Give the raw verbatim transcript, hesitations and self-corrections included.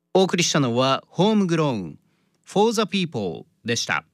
お送りしたのはホームグローン For the People でした。